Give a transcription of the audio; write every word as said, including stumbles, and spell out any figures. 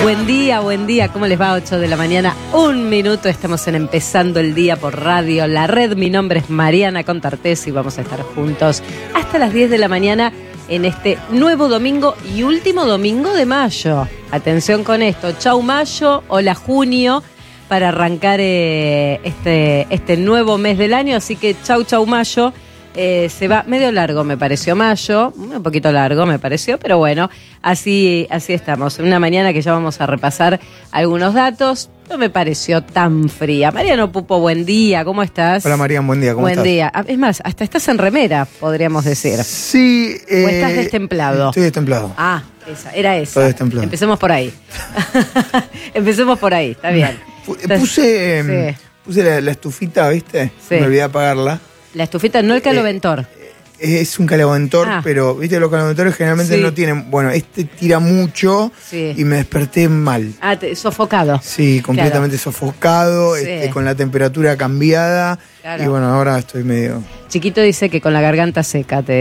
Buen día, buen día. ¿Cómo les va? ocho de la mañana, un minuto. Estamos en Empezando el Día por Radio La Red. Mi nombre es Mariana Contartés y vamos a estar juntos hasta las diez de la mañana en este nuevo domingo y último domingo de mayo. Atención con esto. Chau mayo, hola junio, para arrancar eh, este, este nuevo mes del año. Así que chau, chau mayo. Eh, se va medio largo, me pareció mayo, un poquito largo me pareció, pero bueno, así, así estamos. Una mañana que ya vamos a repasar algunos datos. No me pareció tan fría. Mariano Pupo, buen día, ¿cómo estás? Hola Marian, buen día, ¿cómo buen estás? Buen día. Es más, hasta estás en remera, podríamos decir. Sí. Eh, ¿O estás destemplado? Estoy destemplado. Ah, esa, era esa. Estoy destemplado. Empecemos por ahí. Empecemos por ahí, está bien. Puse, Entonces, sí. puse la, la estufita, ¿viste? Sí. Me olvidé apagarla. La estufita, no el caloventor. Eh, es un caloventor, ah. pero, ¿viste? Los caloventores generalmente sí. no tienen... Bueno, este tira mucho sí. y me desperté mal. Ah, te, sofocado. Sí, completamente claro. sofocado, sí. este, con la temperatura cambiada. Claro. Y bueno, ahora estoy medio... Chiquito dice que con la garganta seca te...